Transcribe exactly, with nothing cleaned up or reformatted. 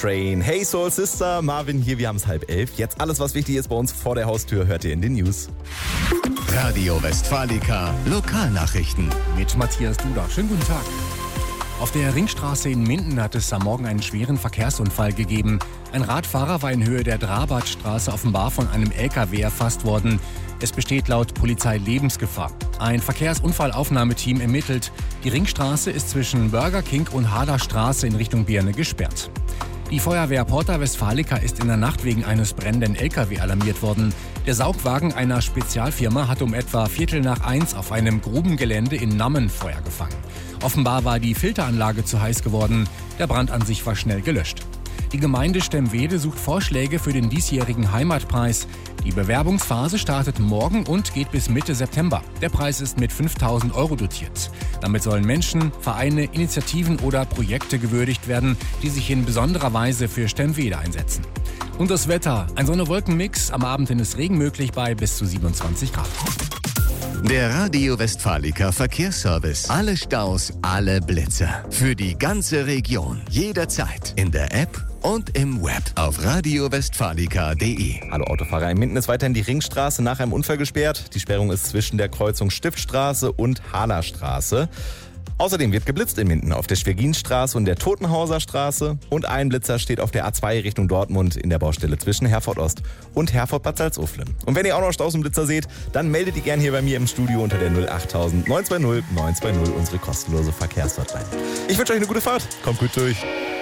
Train. Hey Soul Sister, Marvin hier, wir haben es halb elf. Jetzt alles, was wichtig ist bei uns vor der Haustür, hört ihr in den News. Radio Westfalica Lokalnachrichten. Mit Matthias Duda. Schönen guten Tag. Auf der Ringstraße in Minden hat es am Morgen einen schweren Verkehrsunfall gegeben. Ein Radfahrer war in Höhe der Drabatstraße offenbar von einem L K W erfasst worden. Es besteht laut Polizei Lebensgefahr. Ein Verkehrsunfallaufnahmeteam ermittelt. Die Ringstraße ist zwischen Burger King und Haderstraße in Richtung Birne gesperrt. Die Feuerwehr Porta Westfalica ist in der Nacht wegen eines brennenden L K W alarmiert worden. Der Saugwagen einer Spezialfirma hat um etwa Viertel nach eins auf einem Grubengelände in Nammen Feuer gefangen. Offenbar war die Filteranlage zu heiß geworden. Der Brand an sich war schnell gelöscht. Die Gemeinde Stemwede sucht Vorschläge für den diesjährigen Heimatpreis. Die Bewerbungsphase startet morgen und geht bis Mitte September. Der Preis ist mit fünftausend Euro dotiert. Damit sollen Menschen, Vereine, Initiativen oder Projekte gewürdigt werden, die sich in besonderer Weise für Stemwede einsetzen. Und das Wetter. Ein Sonne-Wolken-Mix. Am Abend hin ist Regen möglich bei bis zu siebenundzwanzig Grad. Der Radio Westfalica Verkehrsservice. Alle Staus, alle Blitzer. Für die ganze Region. Jederzeit. In der App und im Web auf radio westfalica punkt de. Hallo Autofahrer, in Minden ist weiterhin die Ringstraße nach einem Unfall gesperrt. Die Sperrung ist zwischen der Kreuzung Stiftstraße und Halerstraße. Außerdem wird geblitzt in Minden auf der Schwerginstraße und der Totenhauser Straße. Und ein Blitzer steht auf der A zwei Richtung Dortmund in der Baustelle zwischen Herford Ost und Herford-Bad Salzuflen. Und wenn ihr auch noch Staus und Blitzer seht, dann meldet die gerne hier bei mir im Studio unter der null achttausend neun zwei null neun zwei null, unsere kostenlose Verkehrshotline. Ich wünsche euch eine gute Fahrt. Kommt gut durch.